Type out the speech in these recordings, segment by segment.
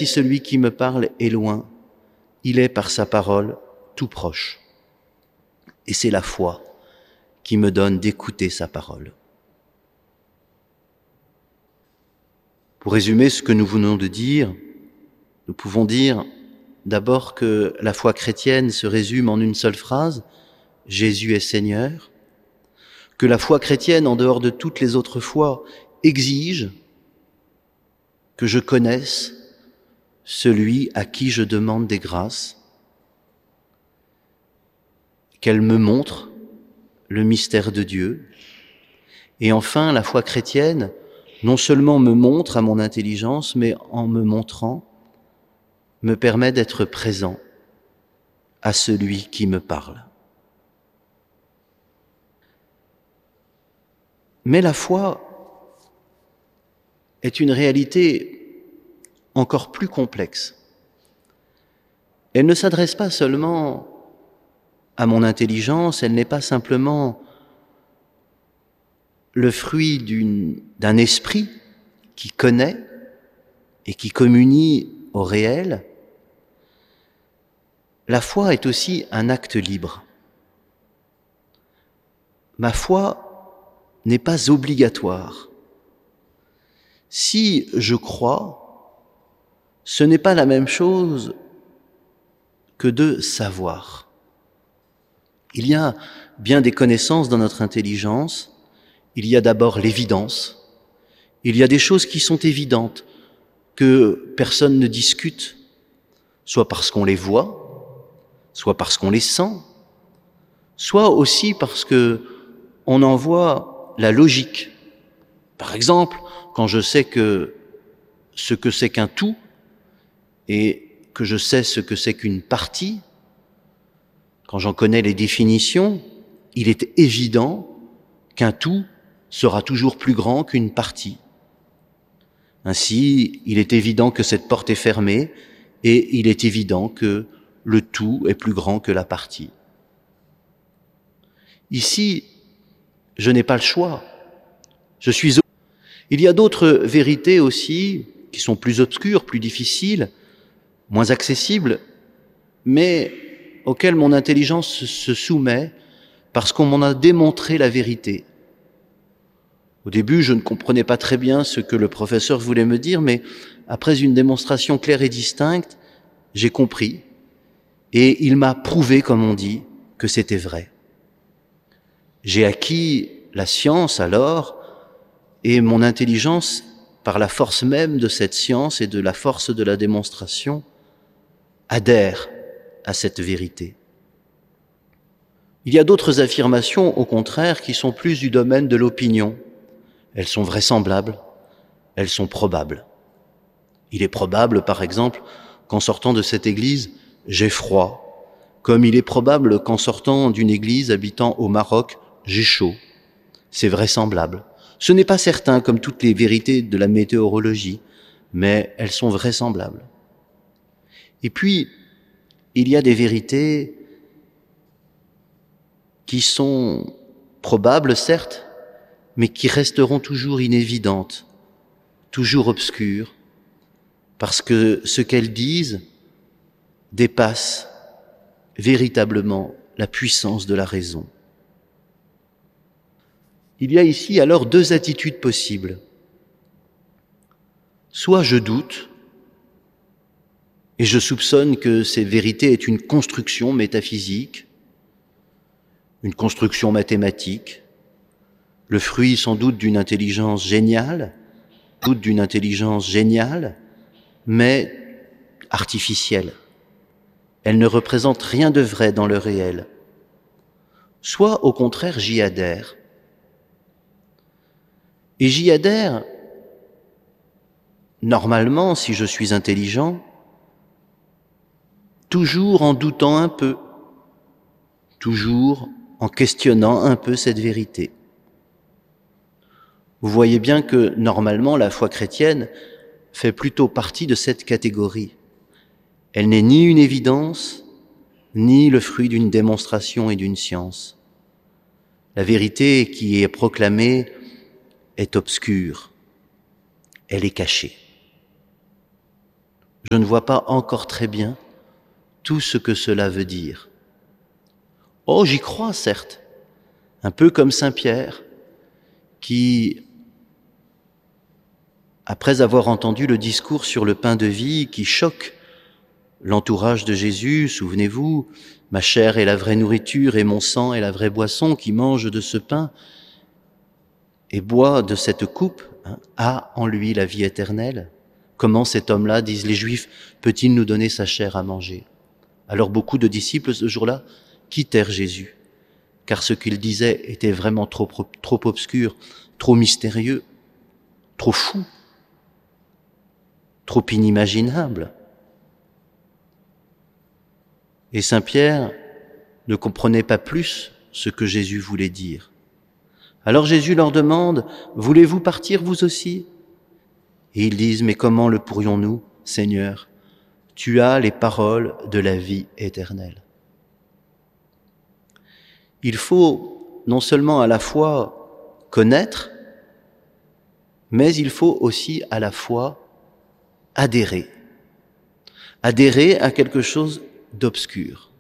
si celui qui me parle est loin, il est par sa parole tout proche. Et c'est la foi qui me donne d'écouter sa parole. Pour résumer ce que nous venons de dire, nous pouvons dire d'abord que la foi chrétienne se résume en une seule phrase, Jésus est Seigneur, que la foi chrétienne, en dehors de toutes les autres foi, exige que je connaisse celui à qui je demande des grâces, qu'elle me montre le mystère de Dieu. Et enfin, la foi chrétienne, non seulement me montre à mon intelligence, mais en me montrant, me permet d'être présent à celui qui me parle. Mais la foi est une réalité encore plus complexe. Elle ne s'adresse pas seulement à mon intelligence, elle n'est pas simplement le fruit d'un esprit qui connaît et qui communie au réel. La foi est aussi un acte libre. Ma foi n'est pas obligatoire. Si je crois, ce n'est pas la même chose que de savoir. Il y a bien des connaissances dans notre intelligence. Il y a d'abord l'évidence. Il y a des choses qui sont évidentes, que personne ne discute, soit parce qu'on les voit, soit parce qu'on les sent, soit aussi parce que on en voit la logique. Par exemple, quand je sais ce que c'est qu'un tout et que je sais ce que c'est qu'une partie, quand j'en connais les définitions, il est évident qu'un tout sera toujours plus grand qu'une partie. Ainsi, il est évident que cette porte est fermée et il est évident que le tout est plus grand que la partie. Ici, je n'ai pas le choix. Il y a d'autres vérités aussi qui sont plus obscures, plus difficiles, moins accessibles, mais auxquelles mon intelligence se soumet parce qu'on m'en a démontré la vérité. Au début, je ne comprenais pas très bien ce que le professeur voulait me dire, mais après une démonstration claire et distincte, j'ai compris. Et il m'a prouvé, comme on dit, que c'était vrai. J'ai acquis la science alors, et mon intelligence, par la force même de cette science et de la force de la démonstration, adhère à cette vérité. Il y a d'autres affirmations, au contraire, qui sont plus du domaine de l'opinion. Elles sont vraisemblables, elles sont probables. Il est probable, par exemple, qu'en sortant de cette église, j'ai froid, comme il est probable qu'en sortant d'une église habitant au Maroc, j'ai chaud. C'est vraisemblable. Ce n'est pas certain, comme toutes les vérités de la météorologie, mais elles sont vraisemblables. Et puis, il y a des vérités qui sont probables, certes, mais qui resteront toujours inévidentes, toujours obscures, parce que ce qu'elles disent dépasse véritablement la puissance de la raison. Il y a ici alors deux attitudes possibles. Soit je doute, et je soupçonne que cette vérité est une construction métaphysique, une construction mathématique, le fruit sans doute d'une intelligence géniale, mais artificielle. Elle ne représente rien de vrai dans le réel. Soit, au contraire, j'y adhère. Et j'y adhère, normalement, si je suis intelligent, toujours en doutant un peu, toujours en questionnant un peu cette vérité. Vous voyez bien que, normalement, la foi chrétienne fait plutôt partie de cette catégorie. Elle n'est ni une évidence, ni le fruit d'une démonstration et d'une science. La vérité qui est proclamée est obscure, elle est cachée. Je vois pas encore très bien tout ce que cela veut dire. Oh, j'y crois, certes, un peu comme Saint Pierre, qui, après avoir entendu le discours sur le pain de vie qui choque l'entourage de Jésus, souvenez-vous, ma chair est la vraie nourriture et mon sang est la vraie boisson, qui mange de ce pain et boit de cette coupe, a en lui la vie éternelle. Comment cet homme-là, disent les Juifs, peut-il nous donner sa chair à manger? Alors beaucoup de disciples ce jour-là quittèrent Jésus, car ce qu'il disait était vraiment trop obscur, trop mystérieux, trop fou, trop inimaginable. Et Saint Pierre ne comprenait pas plus ce que Jésus voulait dire. Alors Jésus leur demande, « Voulez-vous partir vous aussi ?» Et ils disent, « Mais comment le pourrions-nous, Seigneur? Tu as les paroles de la vie éternelle. » Il faut non seulement à la fois connaître, mais il faut aussi à la fois adhérer. Adhérer à quelque chose d'obscur.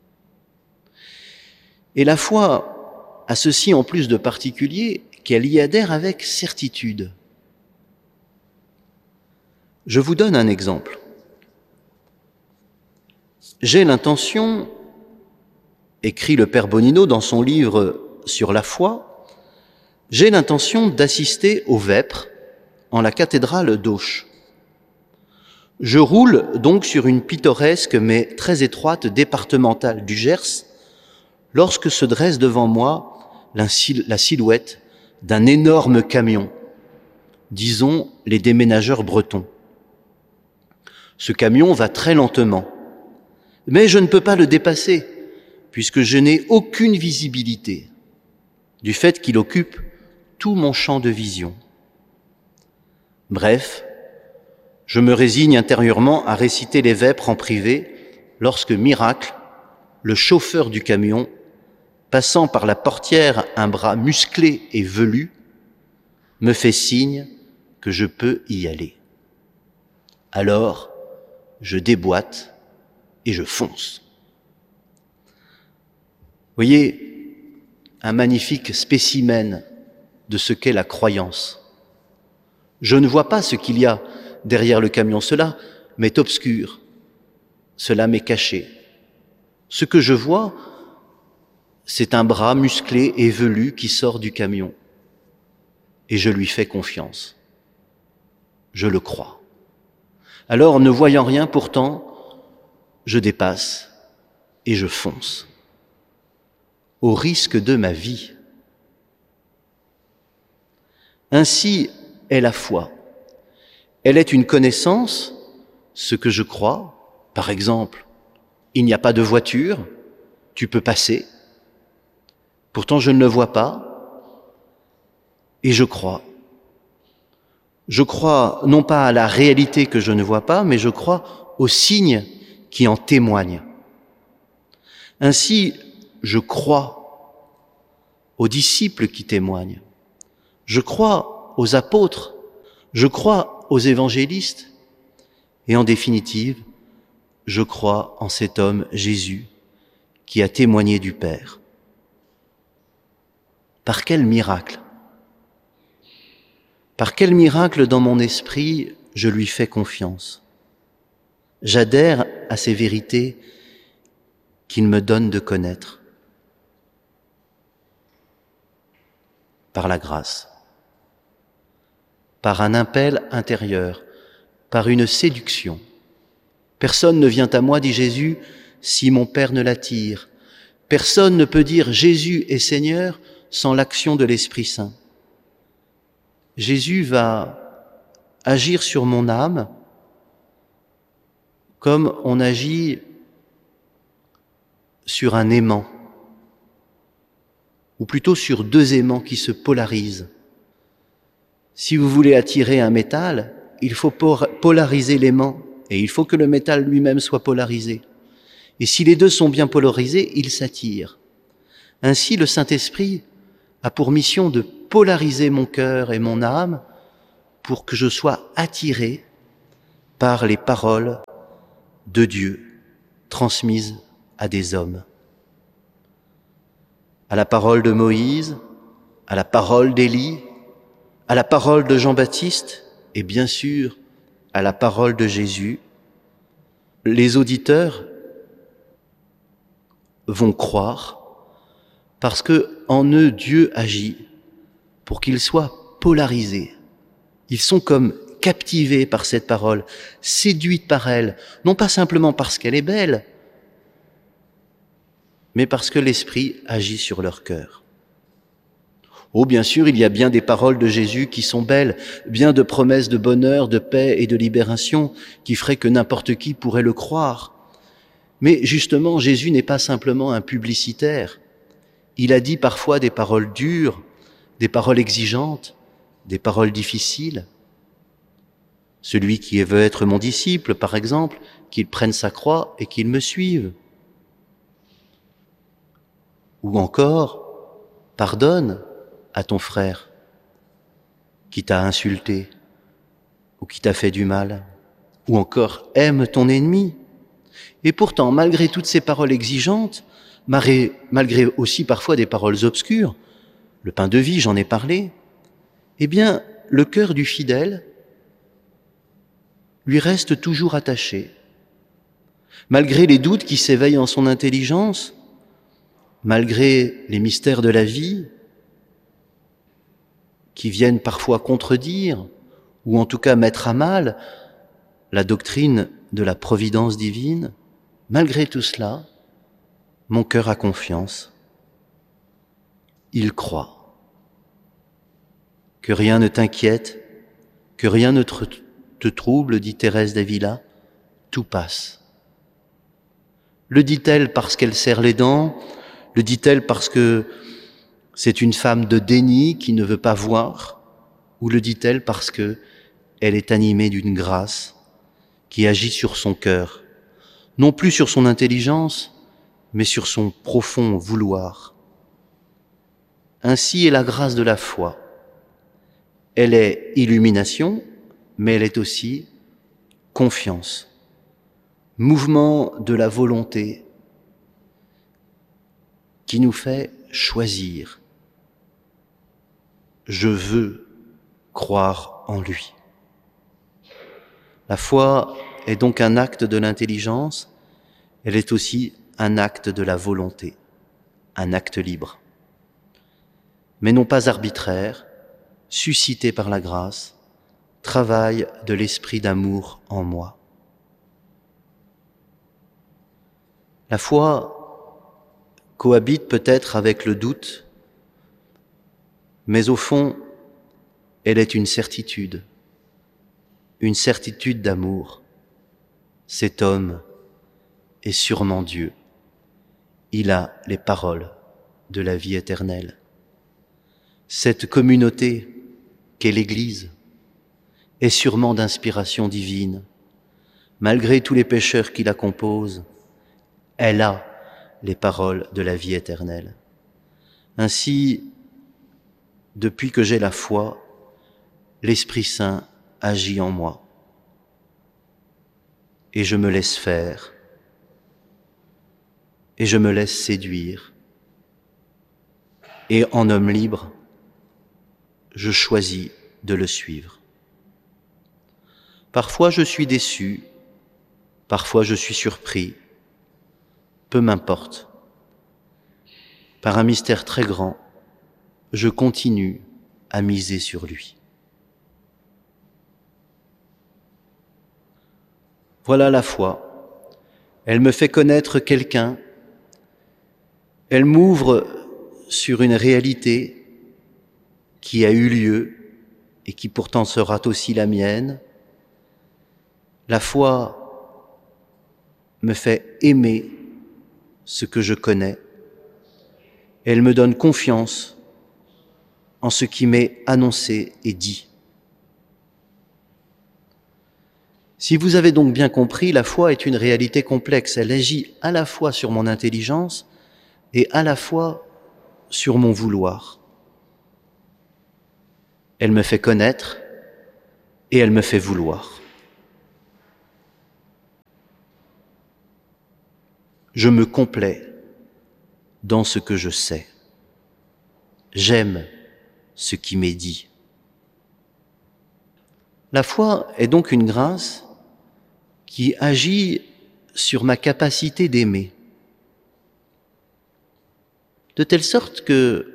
Et la foi a ceci en plus de particulier qu'elle y adhère avec certitude. Je vous donne un exemple. J'ai l'intention, écrit le Père Bonino dans son livre sur la foi, j'ai l'intention d'assister aux vêpres en la cathédrale d'Auch. Je roule donc sur une pittoresque mais très étroite départementale du Gers lorsque se dresse devant moi la silhouette d'un énorme camion, disons les déménageurs bretons. Ce camion va très lentement, mais je ne peux pas le dépasser puisque je n'ai aucune visibilité du fait qu'il occupe tout mon champ de vision. Bref, je me résigne intérieurement à réciter les vêpres en privé lorsque, miracle, le chauffeur du camion, passant par la portière un bras musclé et velu, me fait signe que je peux y aller. Alors, je déboîte et je fonce. Voyez, un magnifique spécimen de ce qu'est la croyance. Je ne vois pas ce qu'il y a derrière le camion, cela m'est obscur, cela m'est caché. Ce que je vois, c'est un bras musclé et velu qui sort du camion. Et je lui fais confiance. Je le crois. Alors, ne voyant rien, pourtant, je dépasse et je fonce. Au risque de ma vie. Ainsi est la foi. Elle est une connaissance, ce que je crois. Par exemple, il n'y a pas de voiture, tu peux passer. Pourtant, je ne le vois pas. Et je crois. Je crois non pas à la réalité que je ne vois pas, mais je crois aux signes qui en témoignent. Ainsi, je crois aux disciples qui témoignent. Je crois aux apôtres. Je crois aux évangélistes. Et en définitive, je crois en cet homme, Jésus, qui a témoigné du Père. Par quel miracle? Par quel miracle dans mon esprit je lui fais confiance? J'adhère à ces vérités qu'il me donne de connaître. Par la grâce. Par un appel intérieur, par une séduction. Personne ne vient à moi, dit Jésus, si mon Père ne l'attire. Personne ne peut dire Jésus est Seigneur sans l'action de l'Esprit Saint. Jésus va agir sur mon âme comme on agit sur un aimant, ou plutôt sur deux aimants qui se polarisent. Si vous voulez attirer un métal, il faut polariser l'aimant, et il faut que le métal lui-même soit polarisé. Et si les deux sont bien polarisés, ils s'attirent. Ainsi, le Saint-Esprit a pour mission de polariser mon cœur et mon âme pour que je sois attiré par les paroles de Dieu, transmise à des hommes. À la parole de Moïse, à la parole d'Élie, à la parole de Jean-Baptiste et bien sûr à la parole de Jésus, les auditeurs vont croire parce que en eux Dieu agit pour qu'ils soient polarisés. Ils sont comme captivés par cette parole, séduits par elle, non pas simplement parce qu'elle est belle, mais parce que l'Esprit agit sur leur cœur. Oh, bien sûr, il y a bien des paroles de Jésus qui sont belles, bien de promesses de bonheur, de paix et de libération qui feraient que n'importe qui pourrait le croire. Mais justement, Jésus n'est pas simplement un publicitaire. Il a dit parfois des paroles dures, des paroles exigeantes, des paroles difficiles. Celui qui veut être mon disciple, par exemple, qu'il prenne sa croix et qu'il me suive. Ou encore, pardonne à ton frère qui t'a insulté ou qui t'a fait du mal. Ou encore, aime ton ennemi. Et pourtant, malgré toutes ces paroles exigeantes, malgré aussi parfois des paroles obscures, le pain de vie, j'en ai parlé, eh bien, le cœur du fidèle lui reste toujours attaché. Malgré les doutes qui s'éveillent en son intelligence, malgré les mystères de la vie, qui viennent parfois contredire, ou en tout cas mettre à mal la doctrine de la providence divine, malgré tout cela, mon cœur a confiance. Il croit. Que rien ne t'inquiète, que rien ne te trouble, dit Thérèse d'Avila, tout passe. Le dit-elle parce qu'elle serre les dents? Le dit-elle parce que c'est une femme de déni qui ne veut pas voir? Ou le dit-elle parce que elle est animée d'une grâce qui agit sur son cœur, non plus sur son intelligence, mais sur son profond vouloir? Ainsi est la grâce de la foi. Elle est illumination, mais elle est aussi confiance, mouvement de la volonté qui nous fait choisir. Je veux croire en lui. La foi est donc un acte de l'intelligence, elle est aussi un acte de la volonté, un acte libre, mais non pas arbitraire, suscité par la grâce, travail de l'esprit d'amour en moi. La foi cohabite peut-être avec le doute, mais au fond, elle est une certitude d'amour. Cet homme est sûrement Dieu. Il a les paroles de la vie éternelle. Cette communauté qu'est l'Église est sûrement d'inspiration divine. Malgré tous les pécheurs qui la composent, elle a les paroles de la vie éternelle. Ainsi, depuis que j'ai la foi, l'Esprit Saint agit en moi. Et je me laisse faire. Et je me laisse séduire. Et en homme libre, je choisis de le suivre. Parfois je suis déçu, parfois je suis surpris, peu m'importe. Par un mystère très grand, je continue à miser sur lui. Voilà la foi. Elle me fait connaître quelqu'un. Elle m'ouvre sur une réalité qui a eu lieu et qui pourtant sera aussi la mienne. La foi me fait aimer ce que je connais. Elle me donne confiance en ce qui m'est annoncé et dit. Si vous avez donc bien compris, la foi est une réalité complexe. Elle agit à la fois sur mon intelligence et à la fois sur mon vouloir. Elle me fait connaître et elle me fait vouloir. Je me complais dans ce que je sais. J'aime ce qui m'est dit. La foi est donc une grâce qui agit sur ma capacité d'aimer, de telle sorte que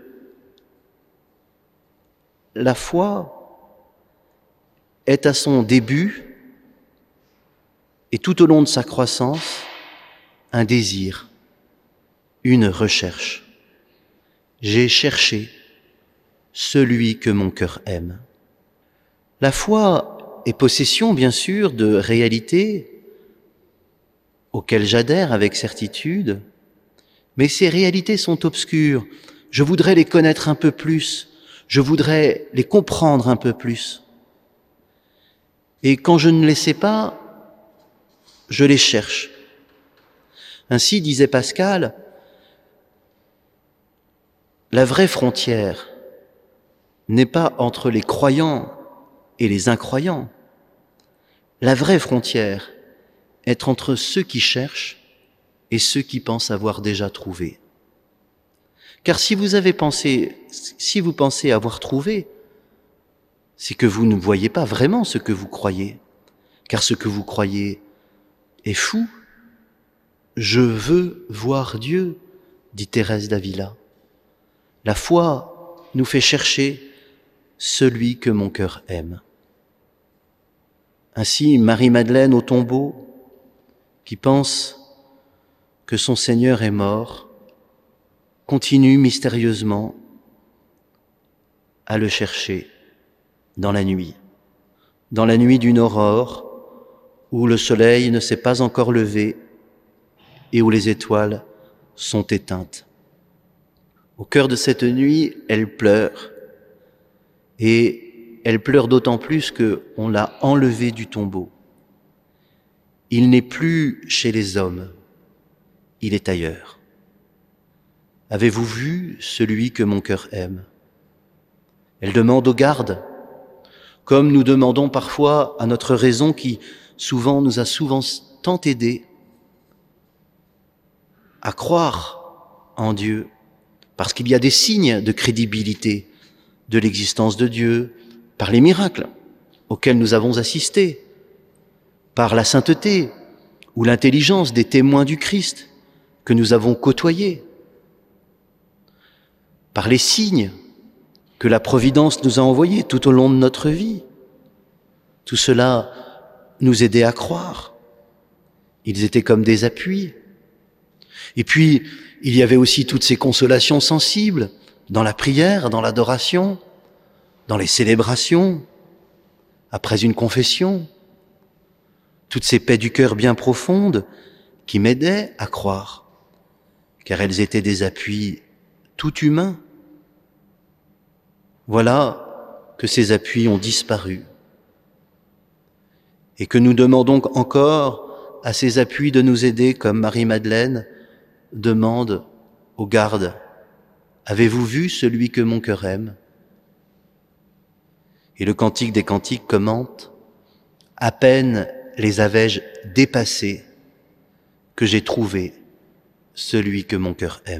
la foi est à son début et tout au long de sa croissance un désir, une recherche. J'ai cherché celui que mon cœur aime. La foi est possession, bien sûr, de réalités auxquelles j'adhère avec certitude, mais ces réalités sont obscures. Je voudrais les connaître un peu plus, je voudrais les comprendre un peu plus. Et quand je ne les sais pas, je les cherche. Ainsi, disait Pascal, la vraie frontière n'est pas entre les croyants et les incroyants. La vraie frontière est entre ceux qui cherchent et ceux qui pensent avoir déjà trouvé. Car si vous pensez avoir trouvé, c'est que vous ne voyez pas vraiment ce que vous croyez. Car ce que vous croyez est fou. Je veux voir Dieu, dit Thérèse d'Avila. La foi nous fait chercher celui que mon cœur aime. Ainsi, Marie-Madeleine au tombeau, qui pense que son Seigneur est mort, continue mystérieusement à le chercher dans la nuit d'une aurore où le soleil ne s'est pas encore levé et où les étoiles sont éteintes. Au cœur de cette nuit, elle pleure, et elle pleure d'autant plus qu'on l'a enlevé du tombeau. Il n'est plus chez les hommes, il est ailleurs. Avez-vous vu celui que mon cœur aime ? Elle demande aux gardes, comme nous demandons parfois à notre raison qui nous a souvent tant aidés à croire en Dieu, parce qu'il y a des signes de crédibilité de l'existence de Dieu, par les miracles auxquels nous avons assisté, par la sainteté ou l'intelligence des témoins du Christ que nous avons côtoyés, par les signes que la Providence nous a envoyés tout au long de notre vie. Tout cela nous aidait à croire. Ils étaient comme des appuis. Et puis, il y avait aussi toutes ces consolations sensibles dans la prière, dans l'adoration, dans les célébrations, après une confession. Toutes ces paix du cœur bien profondes qui m'aidaient à croire, car elles étaient des appuis tout humains. Voilà que ces appuis ont disparu et que nous demandons encore à ces appuis de nous aider comme Marie-Madeleine demande aux gardes « Avez-vous vu celui que mon cœur aime ?» Et le Cantique des Cantiques commente « À peine les avais-je dépassés que j'ai trouvé celui que mon cœur aime. »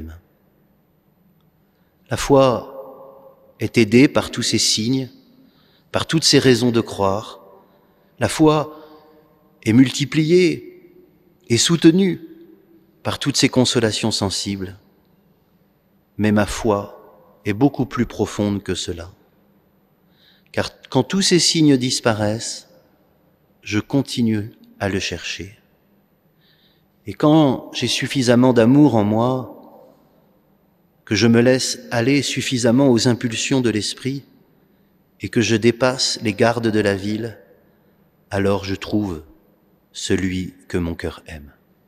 La foi est aidée par tous ces signes, par toutes ces raisons de croire. La foi est multipliée et soutenue par toutes ces consolations sensibles. Mais ma foi est beaucoup plus profonde que cela. Car quand tous ces signes disparaissent, je continue à le chercher. Et quand j'ai suffisamment d'amour en moi, que je me laisse aller suffisamment aux impulsions de l'esprit et que je dépasse les gardes de la ville, alors je trouve celui que mon cœur aime.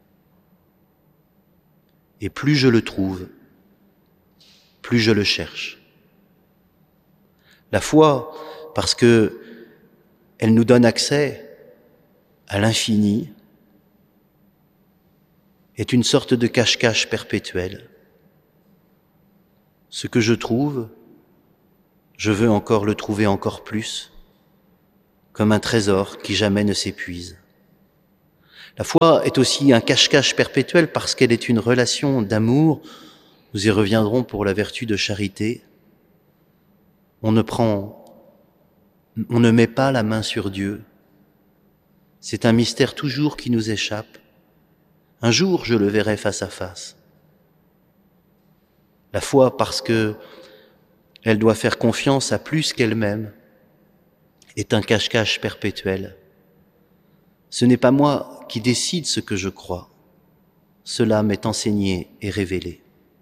Et plus je le trouve, plus je le cherche. La foi, parce que elle nous donne accès à l'infini, est une sorte de cache-cache perpétuel. Ce que je trouve, je veux encore le trouver encore plus, comme un trésor qui jamais ne s'épuise. La foi est aussi un cache-cache perpétuel parce qu'elle est une relation d'amour. Nous y reviendrons pour la vertu de charité. On ne met pas la main sur Dieu. C'est un mystère toujours qui nous échappe. Un jour, je le verrai face à face. La foi, parce que elle doit faire confiance à plus qu'elle-même, est un cache-cache perpétuel. Ce n'est pas moi qui décide ce que je crois. Cela m'est enseigné et révélé.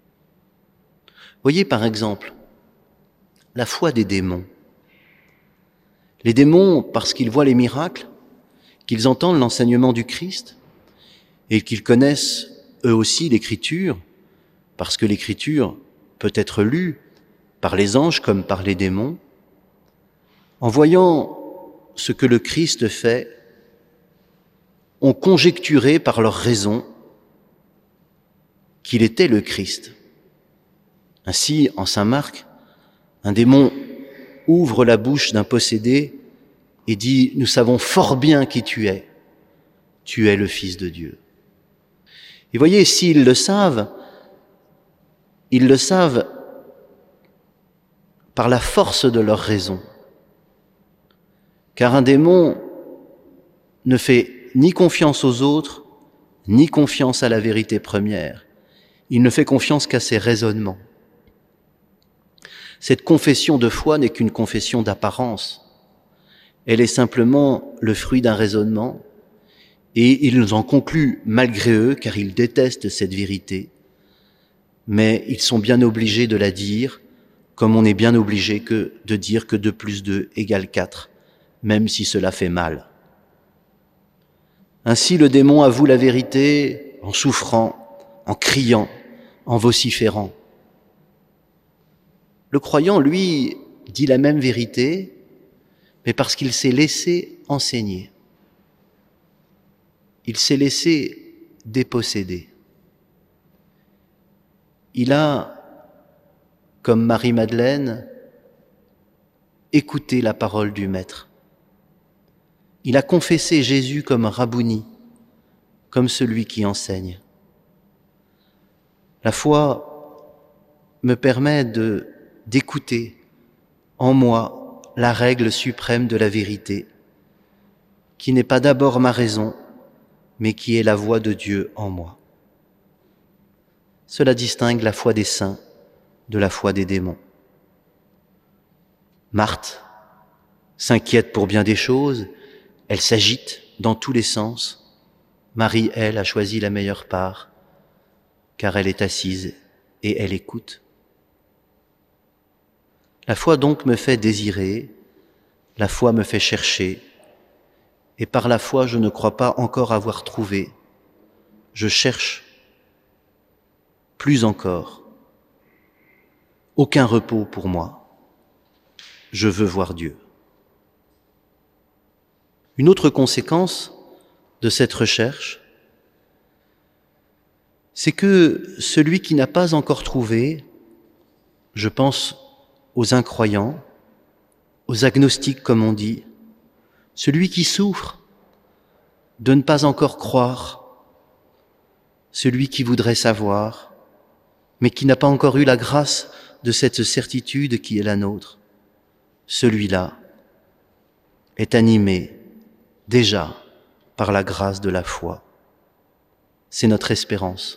Voyez par exemple la foi des démons. Les démons, parce qu'ils voient les miracles, qu'ils entendent l'enseignement du Christ et qu'ils connaissent eux aussi l'Écriture, parce que l'Écriture peut être lue par les anges comme par les démons, en voyant ce que le Christ fait, ont conjecturé par leur raison qu'il était le Christ. Ainsi, en saint Marc, un démon ouvre la bouche d'un possédé et dit « Nous savons fort bien qui tu es le Fils de Dieu ». Et voyez, s'ils le savent par la force de leur raison. Car un démon ne fait ni confiance aux autres, ni confiance à la vérité première. Il ne fait confiance qu'à ses raisonnements. Cette confession de foi n'est qu'une confession d'apparence. Elle est simplement le fruit d'un raisonnement, et ils en concluent malgré eux, car ils détestent cette vérité. Mais ils sont bien obligés de la dire, comme on est bien obligé de dire que 2 + 2 = 4, même si cela fait mal. Ainsi le démon avoue la vérité en souffrant, en criant, en vociférant. Le croyant, lui, dit la même vérité, mais parce qu'il s'est laissé enseigner. Il s'est laissé déposséder. Il a, comme Marie-Madeleine, écouté la parole du Maître. Il a confessé Jésus comme Rabouni, comme celui qui enseigne. La foi me permet d'écouter en moi la règle suprême de la vérité, qui n'est pas d'abord ma raison, mais qui est la voix de Dieu en moi. Cela distingue la foi des saints de la foi des démons. Marthe s'inquiète pour bien des choses, elle s'agite dans tous les sens. Marie, elle, a choisi la meilleure part, car elle est assise et elle écoute. La foi donc me fait désirer, la foi me fait chercher, et par la foi je ne crois pas encore avoir trouvé. Je cherche plus encore. Aucun repos pour moi. Je veux voir Dieu. Une autre conséquence de cette recherche, c'est que celui qui n'a pas encore trouvé, je pense aux incroyants, aux agnostiques comme on dit, celui qui souffre de ne pas encore croire, celui qui voudrait savoir, mais qui n'a pas encore eu la grâce de cette certitude qui est la nôtre, celui-là est animé déjà par la grâce de la foi. C'est notre espérance.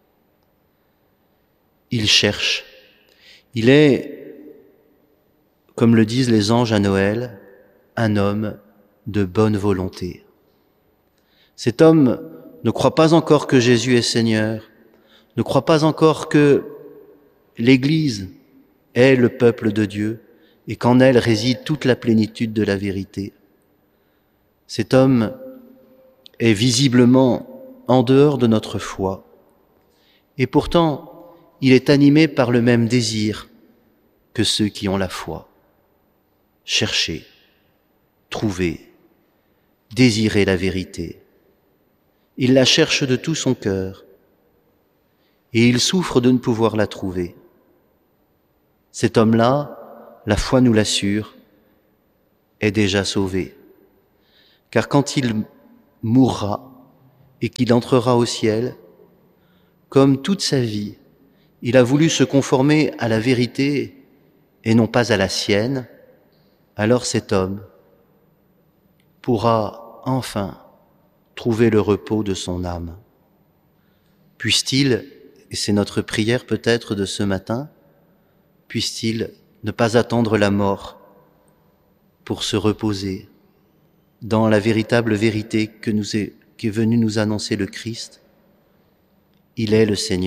Il cherche. Il est, comme le disent les anges à Noël, un homme de bonne volonté. Cet homme ne croit pas encore que Jésus est Seigneur, ne croit pas encore que l'Église est le peuple de Dieu et qu'en elle réside toute la plénitude de la vérité. Cet homme est visiblement en dehors de notre foi, et pourtant il est animé par le même désir que ceux qui ont la foi. Chercher, trouver, désirer la vérité. Il la cherche de tout son cœur, et il souffre de ne pouvoir la trouver. Cet homme-là, la foi nous l'assure, est déjà sauvé. Car quand il mourra, et qu'il entrera au ciel, comme toute sa vie, il a voulu se conformer à la vérité et non pas à la sienne, alors cet homme pourra enfin trouver le repos de son âme. Puisse-t-il, et c'est notre prière peut-être de ce matin, puisse-t-il ne pas attendre la mort pour se reposer dans la véritable vérité qu'est venu nous annoncer le Christ. Il est le Seigneur.